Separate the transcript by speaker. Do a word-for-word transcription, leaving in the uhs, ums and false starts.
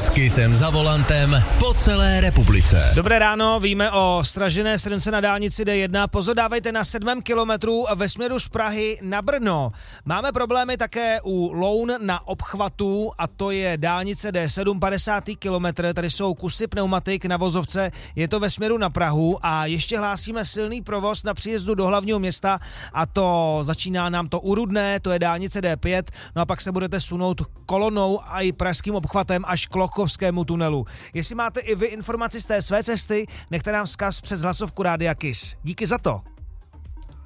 Speaker 1: S Kissem za volantem po celé republice.
Speaker 2: Dobré ráno, víme o ztražené silnici na dálnici D jedna. Pozor dávejte na sedmém kilometru ve směru z Prahy na Brno. Máme problémy také u Loun na obchvatu a to je dálnice D sedm, padesátý kilometr. Tady jsou kusy pneumatik na vozovce, je to ve směru na Prahu a ještě hlásíme silný provoz na příjezdu do hlavního města a to začíná nám to u Rudné, to je dálnice D pět, no a pak se budete sunout kolonou a i pražským obchvatem až k Lochovskému tunelu. Jestli máte i vy informaci z té své cesty, nechte nám vzkaz přes hlasovku Rádia Kiss. Díky za to.